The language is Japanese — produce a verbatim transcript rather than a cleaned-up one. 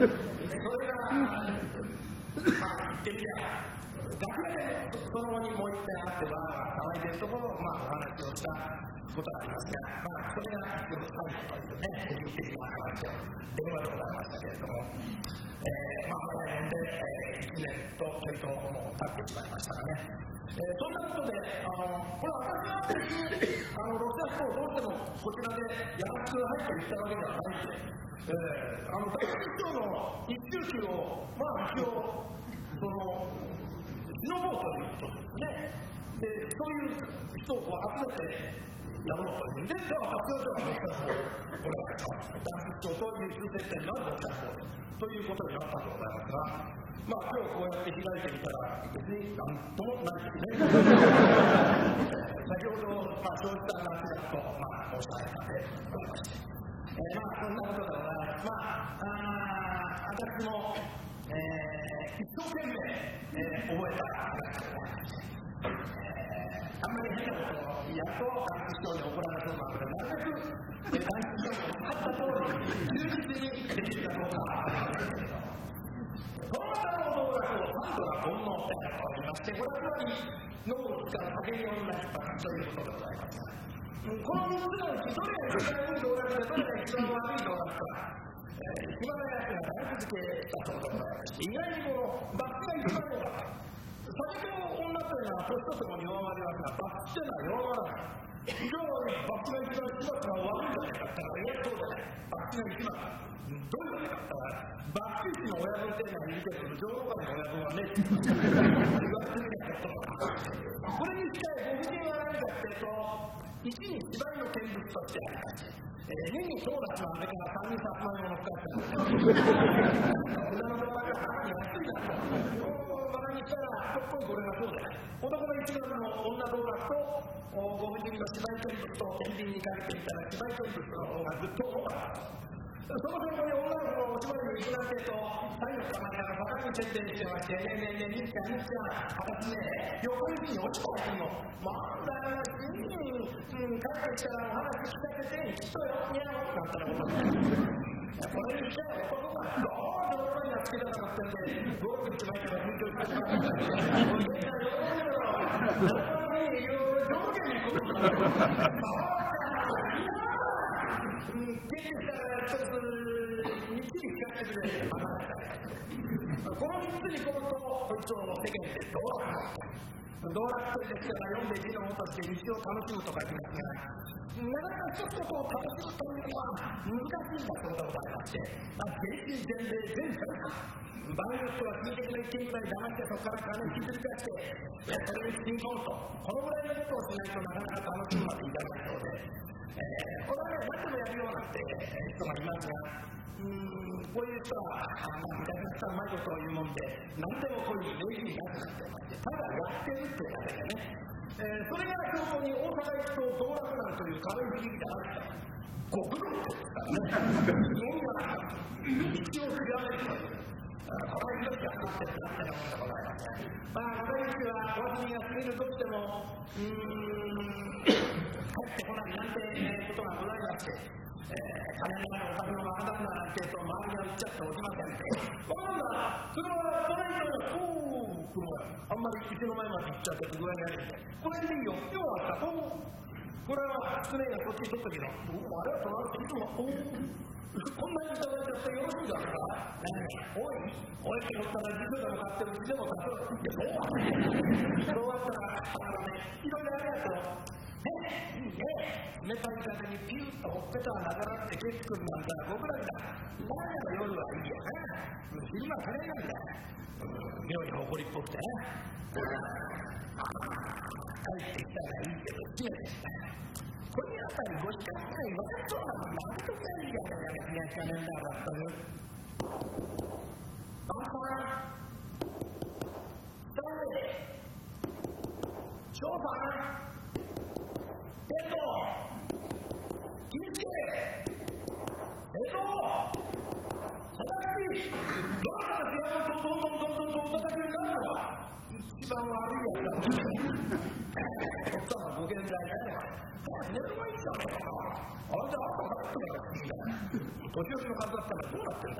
まあ言ってみりゃ楽屋でその後にもう一回会ってわーわー騒いでるところを、まあ、お話をしたことがありますが、まあ、それが最後というね、個人的な話を電話でございましたけれども、えー、まあ、早いもんで、えー、いちねんとちょいともう経ってしまいましたがね。えー、そんなことで、あの、これ私は別に、あの、ロシアスポーどうしてもこちらで安く入ってきたわけではないんで、えー、あの、大学長の一周期を、まあ、一応、その、しのぼうということですね。で、そういう人を集めてやろうというんで、では、発表者はロシアスポーこれは、大学長という修正点のロシアスポーということになったとございますが、まあ、今日こうやって開いてみたら、別になんともないですね。先ほど、まあ、そういった話だと、まあ、申し上げたでございまして。えー、まあ、そんなことでございます。まあ、あ私も、えー、一生懸命、えー、覚えた話でございまして、えー、あんまり変なことをやると、男子長に怒られそうなので、なるべく、えー、男子長に分かった通り、忠実にできるかどうかは分かりませんけど、その他の道楽を三度が煩悩であると言いまして、これはつまり脳を使う酒に女一発ということでございます。このみっつのうち、どれが一番いい道楽で、どれが一番悪い道楽か、えー、一番のやつが大続けしたそうでございまして、意外にこのバックが一番良かった。酒と女というのは年とともに弱まりますが、バックというのは弱まらない。非常にバックが一番一番が悪いんじゃないかったら、いや、そうだね。バックが一番。どういうわけかったら、バックイチの親分っていうのはいるけど、上皇下の親分はね、言われてみたことがこれに近いご婦人は何かっていうと、一に芝居の見物としてありまして、えー、二に当落のあれから三にさつまいもの使ったんですよ。女の場合は花に安いだと。バカにしたら、とっこいこれがそうで、男の一番の女道楽と、ご婦人の芝居見物と天秤にかけてみたら、芝居見物の方がずっと多かった。その辺に女の子のお芝居に行くなんてと、最後からバカに宣伝してまして、ねえねえねえ、みっちゃん、みっちゃん、私ね、横指に落ちたらいいの。なんだよ、君に、うん、帰ってきたらお話聞かせて、きっとよ、にゃーなんたらことで。これに来たら男が、どうぞ男にはつけたかったんで、どう一枚から緊張してしまったんだけど、もういいからよろしくよ、男に上下に来るから、そうか、うん、出てきたら、ちょっと、みっちり聞かせてくれ、話した。このみっつに込むと、こいつの世間でどうなのか。道楽とですから読んで生きのもとして日を楽しむと書きますが、なかなか一つのことを楽しむというのは難しいんだそうでございまして、全身全霊全世界場合によっては聞いてくれっていうぐらい黙ってそこから金引きずり出して、それに進行と、このぐらいのことをしないとなかなか楽しむまでいかないそうで、えー、これはね、何でもやるようなって人がいますが、うーん、こういう人は、昔の人はうまいことを言うもんで、何でもこういう礼儀になってなってまして、ただやってるってだけでね、えー、それが京都に大阪行くと道楽団という壁響きがあった極道ですからね、日本が道を極めるという、これはひどくやってってなってるものでございますが、まあ、私たちはお休みが過ぎるとしても、うーん、帰ってこないなんてことがございまして、えー、金のお金の若旦那なんていうと周りが言っちゃっておきませんで、わかんだ、それはそれ以上の、おー、これあんまりうちの前まで行っちゃって具合が悪いんで、これでいいよ、今日はさ、おー、これは失礼がこっちに取っときの、おー、あれは取られていつも、おー、こんなにいただいちゃってよろしいだろうか、何おい、おいって言ったら実が買ってるうちでもさ、いや、そうはそうだったら、あのね、いろいろありがとう。ね、いいね、冷たい風にピューッとほっぺたがなくなって景色になったら僕らだ。なんやろ夜はいいよな。昼間カレーなんだよ。妙に誇りっぽくてね。帰ってきたらいいけど、決めてした。これやっぱりご時間くらい分かりそうなのなんとかいいやつが気がしかねえんだろ、という。あんたは、誰翔さんえっと、金助、えっと、佐々木、どなたがピアノとどんどんどんどんどん叩きになるのか、一番悪いやつだ。奥さんはご健在だよ。寝る前にじゃねえかな。あれであんた帰ってからいいんだよ。年寄りの数だったらどうなってんだ。